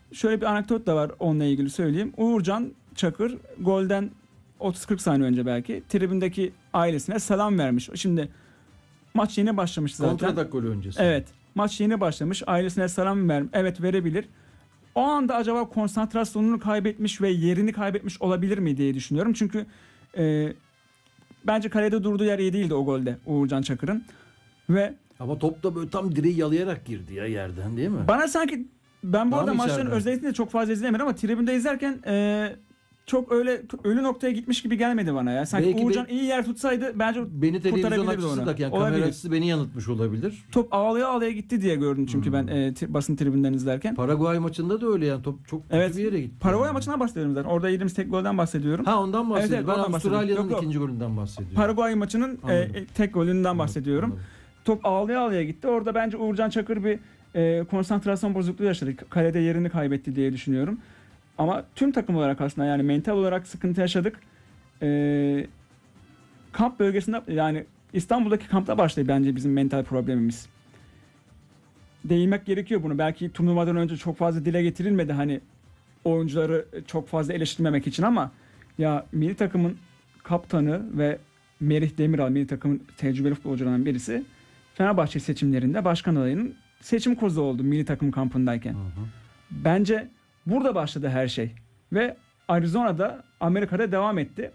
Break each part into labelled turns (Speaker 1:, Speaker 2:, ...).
Speaker 1: şöyle bir anekdot da var onunla ilgili söyleyeyim. Uğurcan Çakır golden 30-40 saniye önce belki tribündeki ailesine selam vermiş. Şimdi maç yeni başlamış zaten.
Speaker 2: Kontratak golü öncesi.
Speaker 1: Evet. Maç yeni başlamış. Ailesine selam vermiş. Evet, verebilir. O anda acaba konsantrasyonunu kaybetmiş ve yerini kaybetmiş olabilir mi diye düşünüyorum. Çünkü bence kalede durduğu yer iyi değildi o golde Uğurcan Çakır'ın. Ve
Speaker 2: ama top da böyle tam direği yalayarak girdi ya yerden, değil mi?
Speaker 1: bana sanki, ben bu
Speaker 2: Daha
Speaker 1: arada
Speaker 2: mı
Speaker 1: maçların
Speaker 2: içeriden?
Speaker 1: özellikle çok fazla izlemedim ama tribünde izlerken çok öyle ölü noktaya gitmiş gibi gelmedi bana ya. Sanki
Speaker 2: Belki
Speaker 1: Uğurcan iyi yer tutsaydı bence
Speaker 2: Beni televizyon
Speaker 1: kurtarabilirdi
Speaker 2: açısı
Speaker 1: onu.
Speaker 2: da yani
Speaker 1: Olabilir.
Speaker 2: kamera açısı beni yanıltmış olabilir.
Speaker 1: Top ağlaya ağlaya gitti diye gördüm çünkü ben basın tribünden izlerken.
Speaker 2: Paraguay maçında da öyle yani, top çok
Speaker 1: Evet.
Speaker 2: kötü bir yere gitti.
Speaker 1: Paraguay maçından bahsediyorum zaten. Orada yediğimiz tek golden bahsediyorum.
Speaker 2: Ha, ondan bahsediyorum.
Speaker 1: Evet,
Speaker 2: Ben
Speaker 1: ondan
Speaker 2: Avustralya'nın
Speaker 1: bahsediyorum. Yok,
Speaker 2: ikinci golünden bahsediyorum.
Speaker 1: Paraguay maçının
Speaker 2: Anladım.
Speaker 1: tek golünden
Speaker 2: Anladım,
Speaker 1: bahsediyorum.
Speaker 2: anladım.
Speaker 1: Top ağlaya ağlaya gitti. Orada bence Uğurcan Çakır bir konsantrasyon bozukluğu yaşadı. Kalede yerini kaybetti diye düşünüyorum. Ama tüm takım olarak aslında yani mental olarak sıkıntı yaşadık. Kamp bölgesinde, yani İstanbul'daki kampta başladı bence bizim mental problemimiz. Değinmek gerekiyor bunu. Belki turnuvadan önce çok fazla dile getirilmedi hani oyuncuları çok fazla eleştirmemek için ama ya milli takımın kaptanı ve Merih Demiral, milli takımın tecrübeli futbolcularından birisi, Fenerbahçe seçimlerinde başkan adayının seçim kozu oldu milli takım kampındayken.
Speaker 2: Hı hı.
Speaker 1: Bence burada başladı her şey. Ve Arizona'da, Amerika'da devam etti.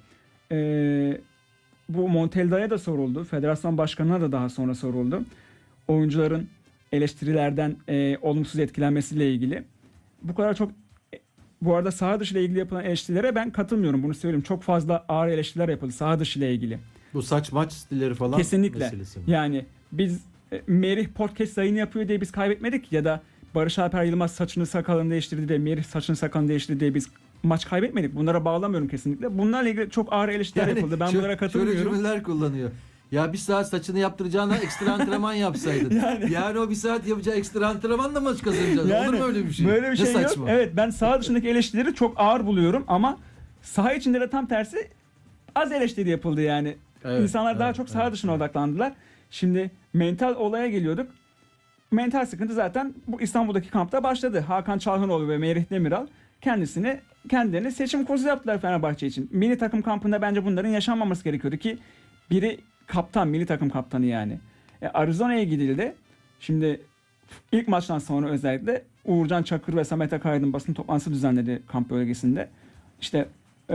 Speaker 1: Bu Montelda'ya da soruldu. Federasyon başkanına da daha sonra soruldu. Oyuncuların eleştirilerden olumsuz etkilenmesiyle ilgili. Bu kadar çok, bu arada saha dışı ile ilgili yapılan eleştirilere ben katılmıyorum. Bunu söyleyeyim. Çok fazla ağır eleştiriler yapıldı saha dışı ile ilgili.
Speaker 2: Bu saç maç stilleri falan
Speaker 1: Kesinlikle.
Speaker 2: meselesi mi?
Speaker 1: Yani biz Merih podcast yayını yapıyor diye biz kaybetmedik ya da Barış Alper Yılmaz saçını sakalını değiştirdi diye, Merih saçını sakalını değiştirdi diye biz maç kaybetmedik. Bunlara bağlamıyorum kesinlikle. Bunlarla ilgili çok ağır eleştiriler yapıldı. Ben bunlara katılmıyorum.
Speaker 2: Şöyle cümleler kullanıyor. Ya bir saat saçını yaptıracağına ekstra antrenman yapsaydın. Yani o bir saat yapacağı ekstra antrenmanla maç kazanacağız. Olur mu öyle bir şey?
Speaker 1: Böyle bir
Speaker 2: Ne
Speaker 1: şey yok.
Speaker 2: saçma.
Speaker 1: Evet, ben saha dışındaki eleştirileri çok ağır buluyorum ama saha içinde de tam tersi az eleştiri yapıldı yani.
Speaker 2: Evet,
Speaker 1: İnsanlar daha
Speaker 2: evet,
Speaker 1: çok saha
Speaker 2: evet,
Speaker 1: dışına
Speaker 2: evet.
Speaker 1: odaklandılar. Şimdi mental olaya geliyorduk. Mental sıkıntı zaten bu İstanbul'daki kampta başladı. Hakan Çalhanoğlu ve Merih Demiral kendilerini seçim kozu yaptılar Fenerbahçe için. Milli takım kampında bence bunların yaşanmaması gerekiyordu ki biri kaptan, milli takım kaptanı yani. Arizona'ya gidildi. Şimdi ilk maçtan sonra özellikle Uğurcan Çakır ve Samet Akaydın basın toplantısı düzenledi kamp bölgesinde. İşte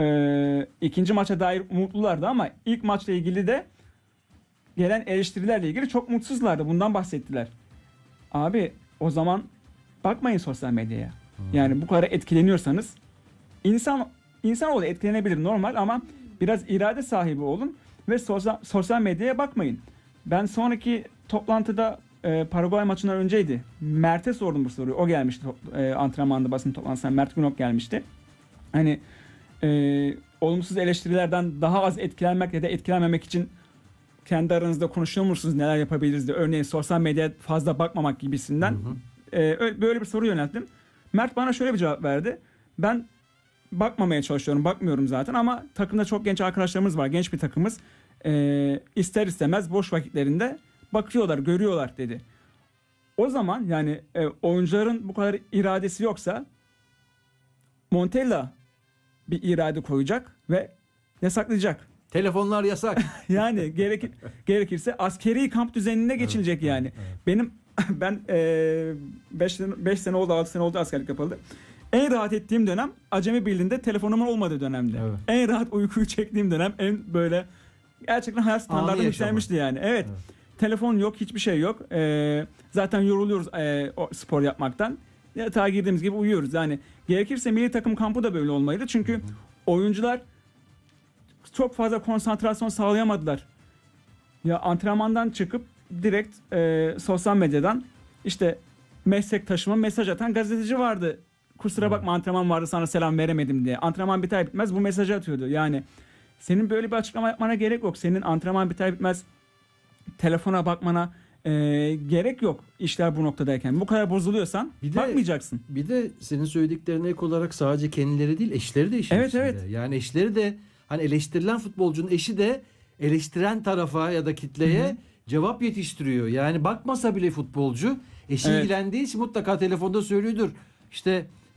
Speaker 1: ikinci maça dair umutlulardı ama ilk maçla ilgili de gelen eleştirilerle ilgili çok mutsuzlardı. Bundan bahsettiler. Abi o zaman bakmayın sosyal medyaya. Yani bu kadar etkileniyorsanız insanoğlu etkilenebilir normal ama biraz irade sahibi olun ve sosyal medyaya bakmayın. Ben sonraki toplantıda Paraguay maçından önceydi. Mert'e sordum bu soruyu. O gelmişti antrenmanda basın toplantısına. Mert Günok gelmişti. Hani olumsuz eleştirilerden daha az etkilenmek ya da etkilenmemek için kendi aranızda konuşuyor musunuz, neler yapabiliriz diye. Örneğin sosyal medyaya fazla bakmamak gibisinden. Böyle bir soru yönelttim. Mert bana şöyle bir cevap verdi. Ben bakmamaya çalışıyorum. Bakmıyorum zaten ama takımda çok genç arkadaşlarımız var. Genç bir takımız. İster istemez boş vakitlerinde bakıyorlar, görüyorlar dedi. O zaman yani oyuncuların bu kadar iradesi yoksa Montella bir irade koyacak ve yasaklayacak.
Speaker 2: Telefonlar yasak.
Speaker 1: Yani gerekirse askeri kamp düzenine geçilecek yani.
Speaker 2: Evet.
Speaker 1: Ben 5 sene oldu, 6 sene oldu askerlik yapalı. En rahat ettiğim dönem Acemi Birliği'nde telefonumun olmadığı dönemde.
Speaker 2: Evet.
Speaker 1: En rahat uykuyu çektiğim dönem, en böyle gerçekten hayat standartım
Speaker 2: Anı
Speaker 1: yükselmişti yani. Evet. Telefon yok, hiçbir şey yok. Zaten yoruluyoruz o spor yapmaktan. Yatağa girdiğimiz gibi uyuyoruz. Yani gerekirse milli takım kampı da böyle olmalıydı. Çünkü oyuncular çok fazla konsantrasyon sağlayamadılar. Ya antrenmandan çıkıp direkt sosyal medyadan işte meslektaşıma mesaj atan gazeteci vardı. Kusura bakma antrenman vardı sana selam veremedim diye. Antrenman biter bitmez bu mesajı atıyordu. Yani senin böyle bir açıklama yapmana gerek yok. Senin antrenman biter bitmez telefona bakmana gerek yok işler bu noktadayken. Bu kadar bozuluyorsan bakmayacaksın.
Speaker 2: Bir de senin söylediklerine ek olarak sadece kendileri değil, eşleri de işin
Speaker 1: Evet,
Speaker 2: içinde.
Speaker 1: evet.
Speaker 2: Yani eşleri de, hani eleştirilen futbolcunun eşi de eleştiren tarafa ya da kitleye cevap yetiştiriyor. Yani bakmasa bile futbolcu eşi ilgilendiği için mutlaka telefonda söylüyordur. İşte